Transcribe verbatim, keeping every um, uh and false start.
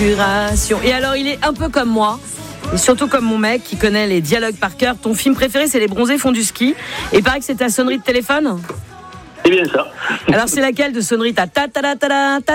procuration. Et alors, il est un peu comme moi. Et surtout comme mon mec qui connaît les dialogues par cœur. Ton film préféré, c'est Les Bronzés font du ski. Et il paraît que c'est ta sonnerie de téléphone. C'est bien ça. Alors, c'est laquelle de sonnerie? Ta ta ta ta ta ta